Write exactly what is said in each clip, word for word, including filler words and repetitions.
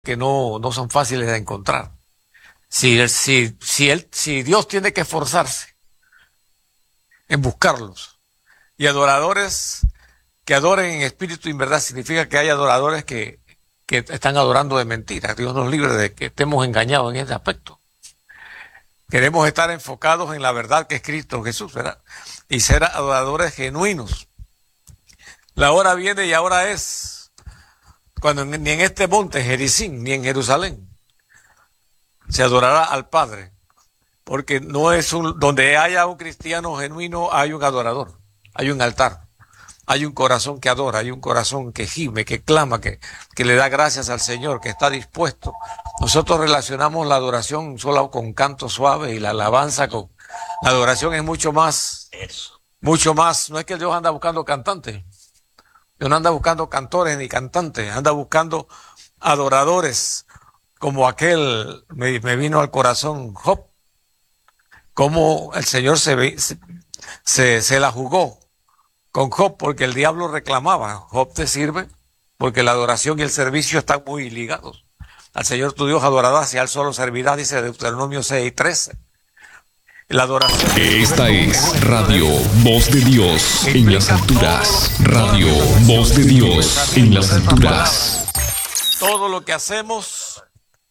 que no, no son fáciles de encontrar. Si, él- si, si, él, si Dios tiene que esforzarse en buscarlos, y adoradores que adoren en espíritu y en verdad, significa que hay adoradores que, que están adorando de mentiras. Dios nos libre de que estemos engañados en ese aspecto. Queremos estar enfocados en la verdad que es Cristo Jesús, ¿verdad? Y ser adoradores genuinos. La hora viene y ahora es, cuando ni en este monte, Jericín, ni en Jerusalén, se adorará al Padre, porque no es un, donde haya un cristiano genuino, hay un adorador, hay un altar, hay un corazón que adora, hay un corazón que gime, que clama, que, que le da gracias al Señor, que está dispuesto. Nosotros relacionamos la adoración solo con canto suave y la alabanza con... La adoración es mucho más, Eso. mucho más. No es que Dios anda buscando cantantes, Dios no anda buscando cantores ni cantantes, anda buscando adoradores, como aquel, me, me vino al corazón Job, como el Señor se, ve- se, se, se la jugó con Job, porque el diablo reclamaba: Job te sirve, porque la adoración y el servicio están muy ligados. Al Señor tu Dios adorarás y al solo servirás, dice Deuteronomio seis y trece. La adoración en su Esta momento es un es estilo de Radio vida Voz de Dios que en las implica todo lo, alturas. toda Radio nuestra acción Voz de y nuestro Dios en pensamiento las de esa alturas. palabra. Todo lo que hacemos,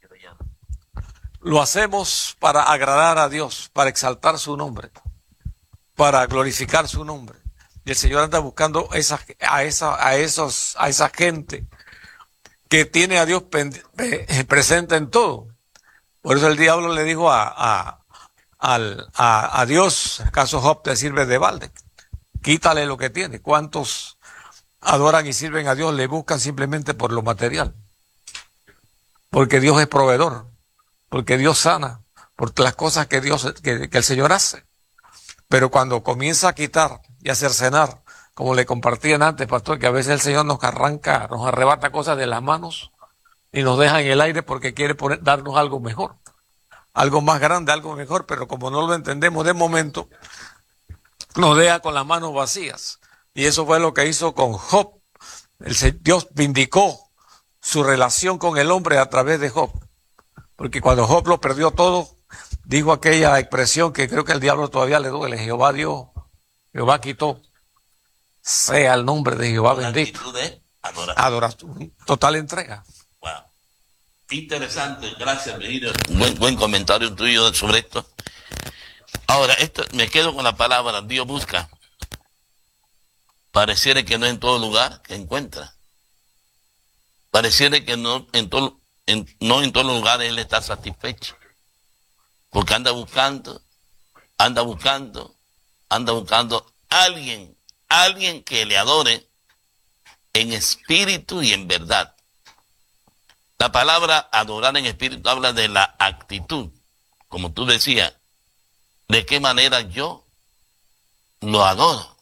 lo hacemos para agradar a Dios, para exaltar su nombre, para glorificar su nombre. Y el Señor anda buscando esa, a, esa, a, esos, a esa gente que tiene a Dios pen- eh, presente en todo. Por eso el diablo le dijo a, a, al, a, a Dios: ¿acaso Job te sirve de balde? Quítale lo que tiene. ¿Cuántos adoran y sirven a Dios? Le buscan simplemente por lo material. Porque Dios es proveedor, porque Dios sana, por las cosas que Dios, que, que el Señor hace. Pero cuando comienza a quitar y a cercenar, como le compartían antes, pastor, que a veces el Señor nos arranca, nos arrebata cosas de las manos y nos deja en el aire porque quiere poner, darnos algo mejor, algo más grande, algo mejor, pero como no lo entendemos de momento, nos deja con las manos vacías. Y eso fue lo que hizo con Job. El, Dios vindicó su relación con el hombre a través de Job. Porque cuando Job lo perdió todo, dijo aquella expresión que creo que el diablo todavía le duele: Jehová dio, Jehová quitó, sea el nombre de Jehová Una bendito. actitud de adoración. Adoración, total entrega. Wow. Interesante, gracias, Virgilio. Buen, buen comentario tuyo sobre esto. Ahora, esto, me quedo con la palabra Dios busca. Pareciera que no en todo lugar que encuentra. Pareciera que no en, todo, en, no en todos los lugares Él está satisfecho. Porque anda buscando, anda buscando, anda buscando a alguien, alguien que le adore en espíritu y en verdad. La palabra adorar en espíritu habla de la actitud, como tú decías, de qué manera yo lo adoro.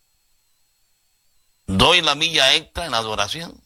Doy la milla extra en la adoración.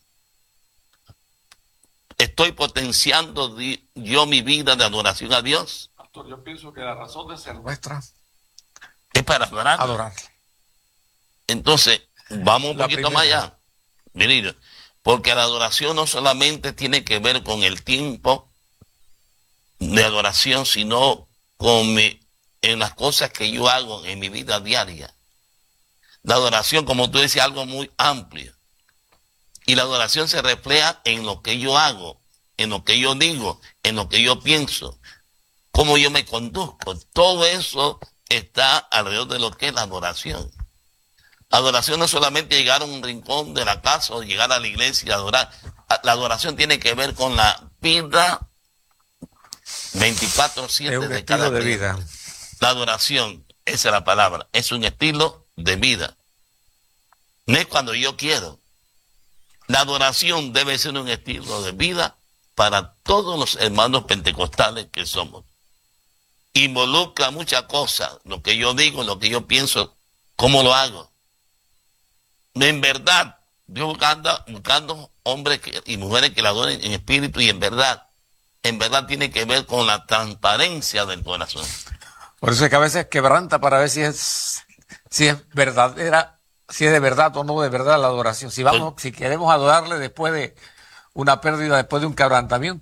Estoy potenciando yo mi vida de adoración a Dios. Pastor, yo pienso que la razón de ser nuestra es para adorar. Adorarle. Entonces, vamos un La poquito primera. más allá. Venir, porque la adoración no solamente tiene que ver con el tiempo de adoración, sino con mi, en las cosas que yo hago en mi vida diaria. La adoración, como tú decías, algo muy amplio. Y la adoración se refleja en lo que yo hago, en lo que yo digo, en lo que yo pienso, cómo yo me conduzco. Todo eso está alrededor de lo que es la adoración. Adoración no es solamente llegar a un rincón de la casa o llegar a la iglesia y adorar. La adoración tiene que ver con la vida veinticuatro siete Es un de cada estilo de día. vida. La adoración, esa es la palabra, es un estilo de vida. No es cuando yo quiero. La adoración debe ser un estilo de vida para todos los hermanos pentecostales que somos. Involucra muchas cosas, lo que yo digo, lo que yo pienso, cómo lo hago. En verdad, Dios anda buscando hombres que, y mujeres que la adoren en espíritu y en verdad. En verdad tiene que ver con la transparencia del corazón. Por eso es que a veces quebranta para ver si es, si es verdadera, si es de verdad o no de verdad la adoración. Si vamos, si queremos adorarle después de una pérdida después de un quebrantamiento.